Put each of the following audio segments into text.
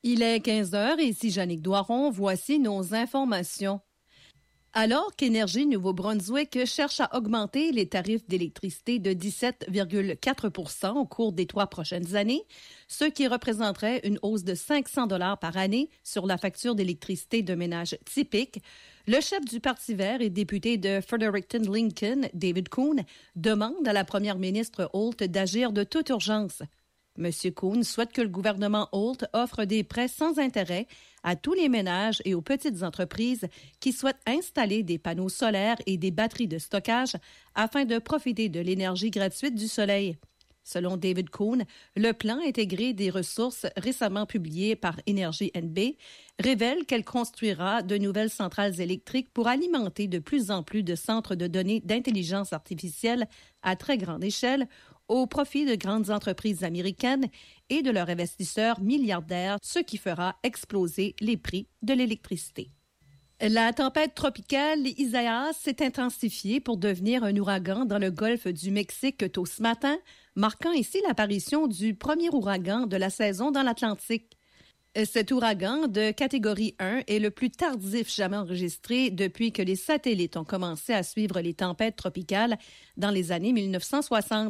Il est 15 heures et ici Jannick Doiron, voici nos informations. Alors qu'Énergie Nouveau-Brunswick cherche à augmenter les tarifs d'électricité de 17,4 % au cours des 3 prochaines années, ce qui représenterait une hausse de 500 $ par année sur la facture d'électricité de ménage typique, le chef du Parti vert et député de Fredericton-Lincoln, David Coon, demande à la première ministre Holt d'agir de toute urgence. M. Coon souhaite que le gouvernement Holt offre des prêts sans intérêt à tous les ménages et aux petites entreprises qui souhaitent installer des panneaux solaires et des batteries de stockage afin de profiter de l'énergie gratuite du soleil. Selon David Coon, le plan intégré des ressources récemment publié par Énergie NB révèle qu'elle construira de nouvelles centrales électriques pour alimenter de plus en plus de centres de données d'intelligence artificielle à très grande échelle au profit de grandes entreprises américaines et de leurs investisseurs milliardaires, ce qui fera exploser les prix de l'électricité. La tempête tropicale Isaias s'est intensifiée pour devenir un ouragan dans le golfe du Mexique tôt ce matin, marquant ici l'apparition du premier ouragan de la saison dans l'Atlantique. Cet ouragan de catégorie 1 est le plus tardif jamais enregistré depuis que les satellites ont commencé à suivre les tempêtes tropicales dans les années 1960.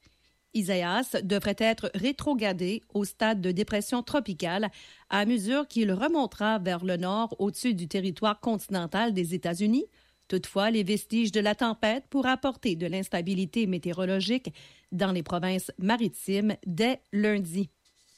Isaias devrait être rétrogradé au stade de dépression tropicale à mesure qu'il remontera vers le nord au-dessus du territoire continental des États-Unis. Toutefois, les vestiges de la tempête pourraient apporter de l'instabilité météorologique dans les provinces maritimes dès lundi.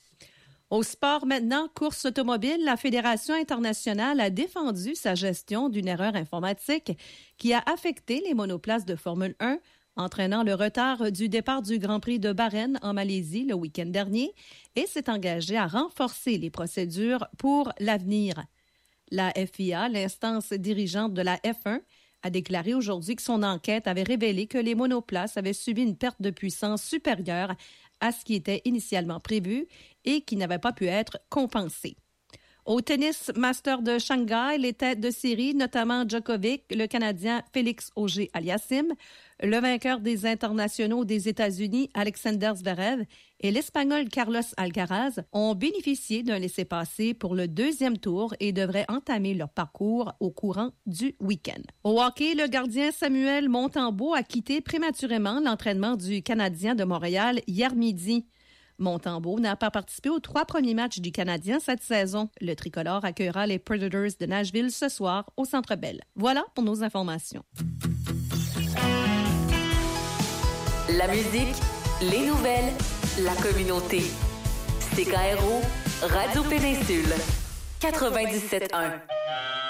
Au sport maintenant, course automobile, la Fédération internationale a défendu sa gestion d'une erreur informatique qui a affecté les monoplaces de Formule 1, entraînant le retard du départ du Grand Prix de Bahreïn en Malaisie le week-end dernier, et s'est engagé à renforcer les procédures pour l'avenir. La FIA, l'instance dirigeante de la F1, a déclaré aujourd'hui que son enquête avait révélé que les monoplaces avaient subi une perte de puissance supérieure à ce qui était initialement prévu et qui n'avait pas pu être compensé. Au tennis Master de Shanghai, les têtes de série, notamment Djokovic, le Canadien Félix Auger-Aliassime, le vainqueur des internationaux des États-Unis, Alexander Zverev, et l'Espagnol Carlos Alcaraz ont bénéficié d'un laissez-passer pour le deuxième tour et devraient entamer leur parcours au courant du week-end. Au hockey, le gardien Samuel Montembeault a quitté prématurément l'entraînement du Canadien de Montréal hier midi. Montembeault n'a pas participé aux 3 premiers matchs du Canadien cette saison. Le tricolore accueillera les Predators de Nashville ce soir au Centre Bell. Voilà pour nos informations. La musique, les nouvelles, la communauté. CKRO, Radio Péninsule, 97.1.